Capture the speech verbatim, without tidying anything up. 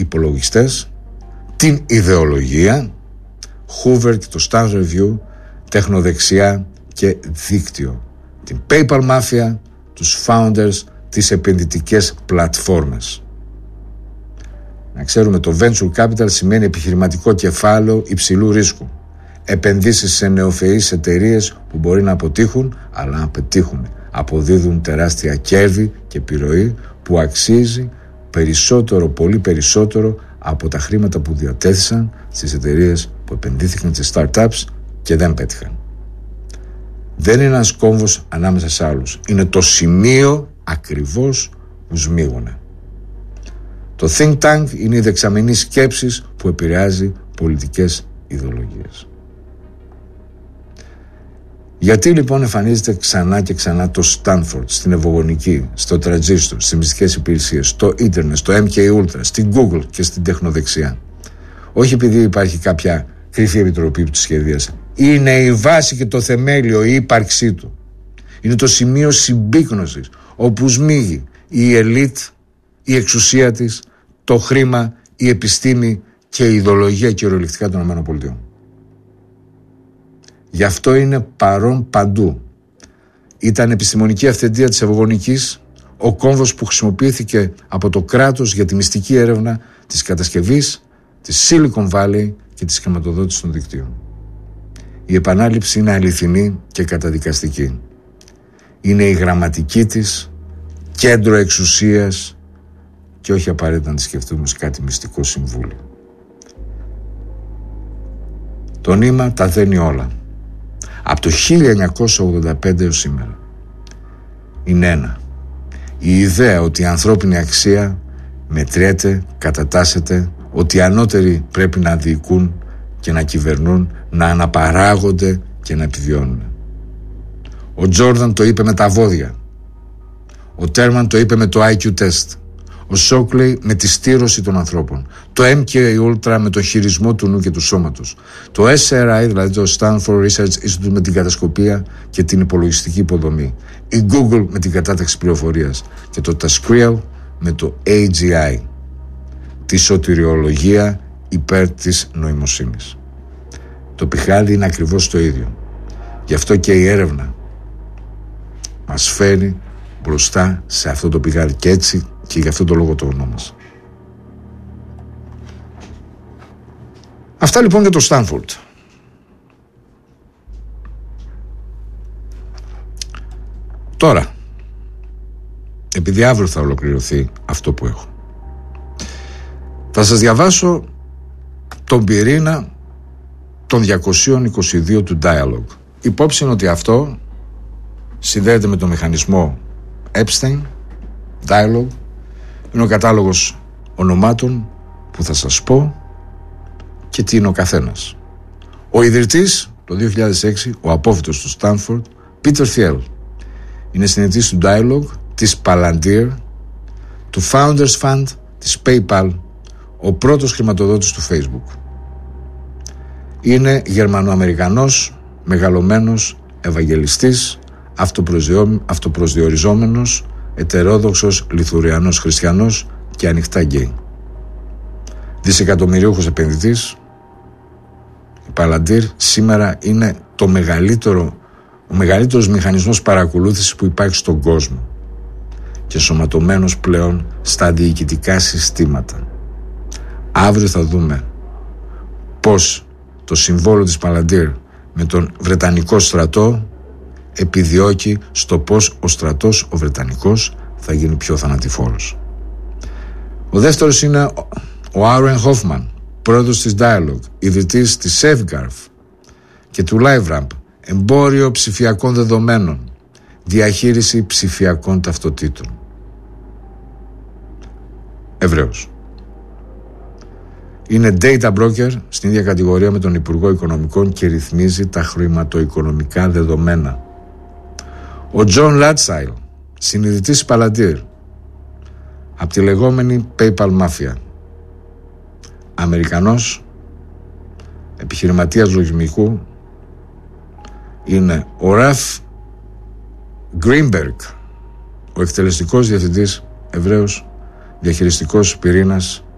υπολογιστές, την ιδεολογία, Hoover και το Stanford Review, τεχνοδεξιά και δίκτυο, την PayPal Mafia, τους founders, τις επενδυτικές πλατφόρμες. Να ξέρουμε, το venture capital σημαίνει επιχειρηματικό κεφάλαιο υψηλού ρίσκου. Επενδύσεις σε νεοφυείς εταιρείες που μπορεί να αποτύχουν, αλλά να πετύχουν. Αποδίδουν τεράστια κέρδη και επιρροή που αξίζει περισσότερο, πολύ περισσότερο από τα χρήματα που διατέθησαν στις εταιρείες που επενδύθηκαν σε startups και δεν πέτυχαν. Δεν είναι ένας κόμβος ανάμεσα σε άλλους. Είναι το σημείο ακριβώς που σμίγουνε. Το think tank είναι η δεξαμενή σκέψης που επηρεάζει πολιτικές ιδεολογίες. Γιατί λοιπόν εμφανίζεται ξανά και ξανά το Stanford στην ευωγονική, στο Transistor, στις μυστικές υπηρεσίες, στο ίντερνετ, στο εμ κέι Ultra, στην Google και στην τεχνοδεξιά? Όχι επειδή υπάρχει κάποια κρυφή επιτροπή που τη σχεδίασε. Είναι η βάση και το θεμέλιο, η ύπαρξή του. Είναι το σημείο συμπίκνωσης όπου σμίγει η ελίτ, η εξουσία της, το χρήμα, η επιστήμη και η ιδεολογία κυριολεκτικά των ΗΠΑ. Γι' αυτό είναι παρόν παντού. Ήταν επιστημονική αυθεντία της ευωγονικής, ο κόμβος που χρησιμοποιήθηκε από το κράτος για τη μυστική έρευνα της κατασκευής, της Silicon Valley και της χρηματοδότησης των δικτύων. Η επανάληψη είναι αληθινή και καταδικαστική. Είναι η γραμματική της, κέντρο εξουσίας και όχι απαραίτητα να τη σκεφτούμε σε κάτι μυστικό συμβούλιο. Το νήμα τα δένει όλα. Από το χίλια εννιακόσια ογδόντα πέντε έως σήμερα. Είναι ένα. Η ιδέα ότι η ανθρώπινη αξία μετριέται, κατατάσσεται, ότι οι ανώτεροι πρέπει να διοικούν και να κυβερνούν, να αναπαράγονται και να επιβιώνουν. Ο Τζόρνταν το είπε με τα βόδια. Ο Τέρμαν το είπε με το άι κιου test. Ο Σόκλεϊ με τη στήρωση των ανθρώπων. Το εμ κέι Ultra με το χειρισμό του νου και του σώματος. Το ες αρ άι, δηλαδή το Stanford Research Institute, με την κατασκοπία και την υπολογιστική υποδομή. Η Google με την κατάταξη πληροφορίας. Και το Tascriel με το έι τζι άι. Τη σωτηριολογία υπέρ της νοημοσύνης. Το πιχάδι είναι ακριβώς το ίδιο. Γι' αυτό και η έρευνα μας φέρει μπροστά σε αυτό το πιχάδι. Και έτσι και γι' αυτό το λόγο το ονόμασα. Αυτά λοιπόν για το Stanford. Τώρα, επειδή αύριο θα ολοκληρωθεί αυτό που έχω, θα σας διαβάσω τον πυρήνα των διακόσια είκοσι δύο του Dialogue. Υπόψη είναι ότι αυτό συνδέεται με τον μηχανισμό Epstein. Dialogue είναι ο κατάλογος ονομάτων που θα σας πω και τι είναι ο καθένας. Ο ιδρυτής το δύο χιλιάδες έξι, ο απόφοιτος του Stanford, Peter Thiel, είναι συνειδητής του Dialogue, της Palantir, του Founders Fund, της PayPal, ο πρώτος χρηματοδότης του Facebook. Είναι Γερμανοαμερικανός, μεγαλωμένος, ευαγγελιστής, αυτοπροσδιοριζόμενος, ετερόδοξος, λιθουριανός χριστιανός και ανοιχτά γκέι. Δισεκατομμυρίουχος επενδυτής. Η Palantir σήμερα είναι το μεγαλύτερο, ο μεγαλύτερος μηχανισμός παρακολούθησης που υπάρχει στον κόσμο και σωματωμένος πλέον στα διοικητικά συστήματα. Αύριο θα δούμε πώς το συμβόλαιο της Palantir με τον Βρετανικό στρατό επιδιώκει στο πώς ο στρατός, ο Βρετανικός, θα γίνει πιο θανατηφόρος. Ο δεύτερος είναι ο Aaron Hoffman, πρόεδρος της Dialogue, ιδρυτής της Safegraph και του LiveRamp, εμπόριο ψηφιακών δεδομένων, διαχείριση ψηφιακών ταυτοτήτων. Εβραίος. Είναι data broker στην ίδια κατηγορία με τον Υπουργό Οικονομικών και ρυθμίζει τα χρηματοοικονομικά δεδομένα. Ο John Latsile, συνειδητής Palantir, από τη λεγόμενη PayPal Mafia. Αμερικανός, επιχειρηματίας λογισμικού, είναι ο Ραφ Greenberg, ο εκτελεστικός διευθυντής, Εβραίος, διαχειριστικός πυρήνας